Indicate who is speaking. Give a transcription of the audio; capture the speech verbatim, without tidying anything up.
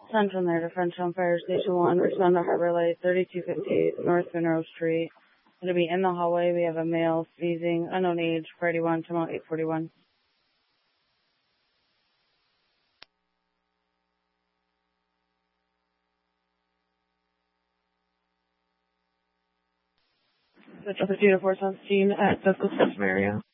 Speaker 1: Central there to Frenchtown Fire Station one. Respond to Harbor Light, thirty-two fifty-eight North Monroe Street. It'll be in the hallway. We have a male sneezing, unknown age, Friday one, tomorrow eight forty-one. Switch up to two to four seventeen at Fiscal System area.